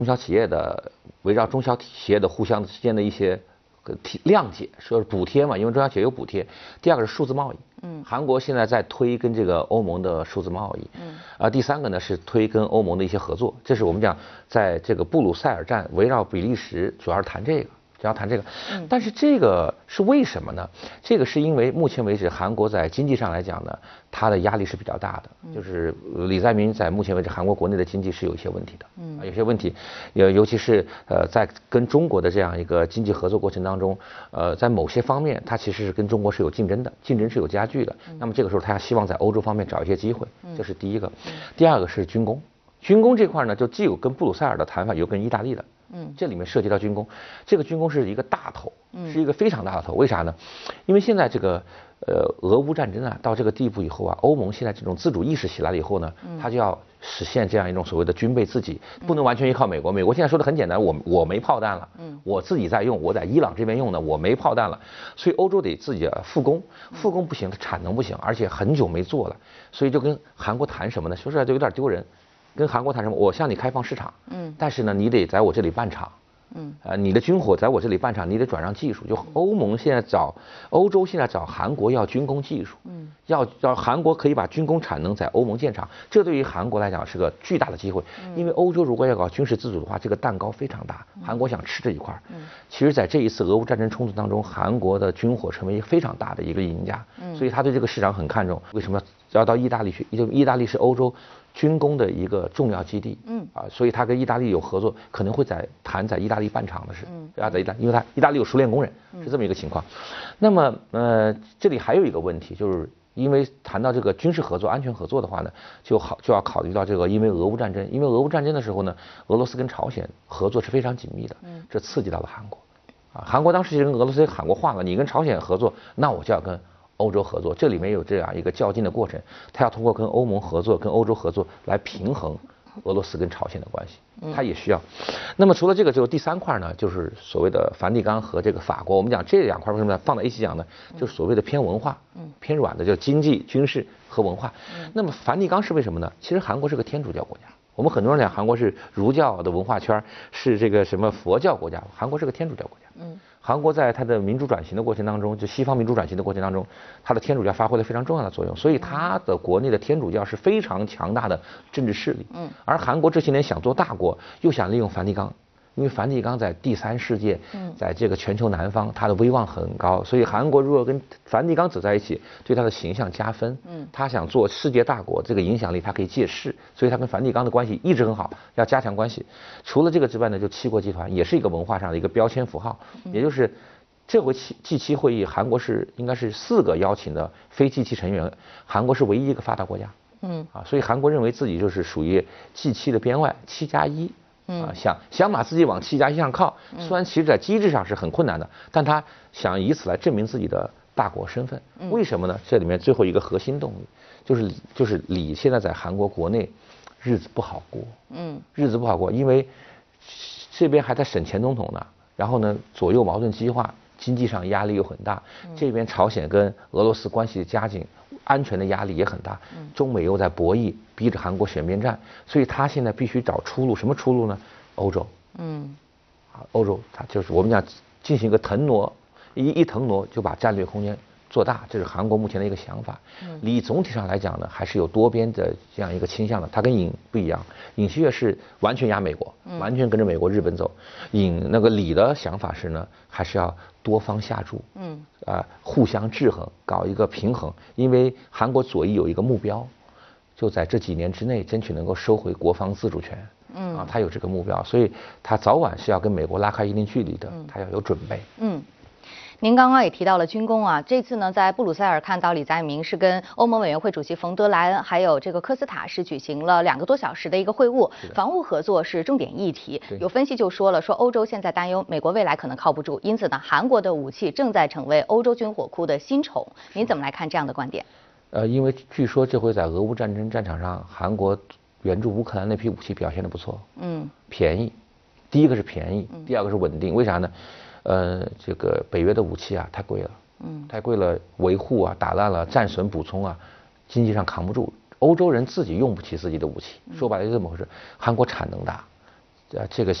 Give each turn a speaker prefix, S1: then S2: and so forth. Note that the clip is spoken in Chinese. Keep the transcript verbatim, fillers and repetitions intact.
S1: 中小企业的围绕中小企业的互相之间的一些谅解，说是补贴嘛，因为中小企业有补贴。第二个是数字贸易，嗯，韩国现在在推跟这个欧盟的数字贸易，嗯，啊，第三个呢是推跟欧盟的一些合作，这是我们讲在这个布鲁塞尔站围绕比利时主要是谈这个。主要谈这个，但是这个是为什么呢？这个是因为目前为止韩国在经济上来讲呢，它的压力是比较大的，就是李在明在目前为止韩国国内的经济是有一些问题的，嗯，有些问题，尤尤其是呃在跟中国的这样一个经济合作过程当中，呃，在某些方面它其实是跟中国是有竞争的，竞争是有加剧的。那么这个时候他希望在欧洲方面找一些机会，这是第一个。第二个是军工，军工这块呢就既有跟布鲁塞尔的谈法，有跟意大利的。嗯，这里面涉及到军工，这个军工是一个大头，是一个非常大的头。为啥呢？因为现在这个呃俄乌战争啊到这个地步以后啊，欧盟现在这种自主意识起来了以后呢，它就要实现这样一种所谓的军备自给，不能完全依靠美国。美国现在说的很简单，我我没炮弹了，嗯，我自己在用，我在伊朗这边用的，我没炮弹了，所以欧洲得自己复工，复工不行，产能不行，而且很久没做了，所以就跟韩国谈什么呢？说实在就有点丢人。跟韩国谈什么？我向你开放市场，嗯，但是呢，你得在我这里办厂，嗯，呃，你的军火在我这里办厂，你得转让技术。就欧盟现在找欧洲现在找韩国要军工技术，嗯，要要韩国可以把军工产能在欧盟建厂，这对于韩国来讲是个巨大的机会，因为欧洲如果要搞军事自主的话，这个蛋糕非常大，韩国想吃这一块。嗯，其实，在这一次俄乌战争冲突当中，韩国的军火成为一个非常大的一个赢家，嗯，所以他对这个市场很看重。为什么要到意大利去？就意大利是欧洲军工的一个重要基地，嗯啊，所以他跟意大利有合作，可能会在谈在意大利办厂的事，嗯，啊，在意大，因为他意大利有熟练工人，是这么一个情况。那么呃，这里还有一个问题，就是因为谈到这个军事合作、安全合作的话呢，就好就要考虑到这个，因为俄乌战争，因为俄乌战争的时候呢，俄罗斯跟朝鲜合作是非常紧密的，嗯，这刺激到了韩国，啊，韩国当时就跟俄罗斯喊过话了，你跟朝鲜合作，那我就要跟欧洲合作，这里面有这样一个较劲的过程，他要通过跟欧盟合作、跟欧洲合作来平衡俄罗斯跟朝鲜的关系，他也需要。那么除了这个之后，第三块呢，就是所谓的梵蒂冈和这个法国。我们讲这两块为什么放在一起讲呢？就是所谓的偏文化、偏软的，叫经济、军事和文化。那么梵蒂冈是为什么呢？其实韩国是个天主教国家。我们很多人讲韩国是儒教的文化圈，是这个什么佛教国家，韩国是个天主教国家。嗯，韩国在它的民主转型的过程当中，就西方民主转型的过程当中，它的天主教发挥了非常重要的作用，所以它的国内的天主教是非常强大的政治势力。嗯，而韩国这些年想做大国，又想利用梵蒂冈。因为梵蒂冈在第三世界，在这个全球南方，它的威望很高，所以韩国如果跟梵蒂冈走在一起，对它的形象加分。嗯，他想做世界大国，这个影响力他可以借势，所以他跟梵蒂冈的关系一直很好，要加强关系。除了这个之外呢，就七国集团也是一个文化上的一个标签符号，也就是这回 G 七会议，韩国是应该是四个邀请的非 G 七成员，韩国是唯一一个发达国家。嗯，啊，所以韩国认为自己就是属于 G 七的边外，七加一。啊，想想把自己往七加一上靠，虽然其实在机制上是很困难的，但他想以此来证明自己的大国身份。为什么呢？这里面最后一个核心动力就是就是李现在在韩国国内日子不好过，嗯，日子不好过，因为这边还在审前总统呢，然后呢左右矛盾激化，经济上压力又很大，这边朝鲜跟俄罗斯关系加紧。安全的压力也很大，中美又在博弈，逼着韩国选边站，所以他现在必须找出路，什么出路呢？欧洲，嗯，啊，欧洲，它就是我们讲进行一个腾挪，一一腾挪就把战略空间做大，这是韩国目前的一个想法。李总体上来讲呢，还是有多边的这样一个倾向的，它跟尹不一样，尹锡悦是完全压美国，完全跟着美国、日本走，尹那个李的想法是呢，还是要多方下注，嗯，啊、呃，互相制衡，搞一个平衡。因为韩国左翼有一个目标，就在这几年之内争取能够收回国防自主权，嗯，啊，他有这个目标，所以他早晚是要跟美国拉开一定距离的，他要有准备，嗯。
S2: 您刚刚也提到了军工啊，这次呢，在布鲁塞尔看到李在明是跟欧盟委员会主席冯德莱恩还有这个科斯塔是举行了两个多小时的一个会晤，防务合作是重点议题。有分析就说了，说欧洲现在担忧美国未来可能靠不住，因此呢，韩国的武器正在成为欧洲军火库的新宠。您怎么来看这样的观点？
S1: 呃，因为据说这回在俄乌战争战场上，韩国援助乌克兰那批武器表现得不错，嗯，便宜，第一个是便宜，第二个是稳定，为啥呢？呃，这个北约的武器啊太贵了，嗯，太贵了，维护啊、打烂了、战损补充啊，经济上扛不住。欧洲人自己用不起自己的武器，说白了就这么回事。韩国产能大， 呃这个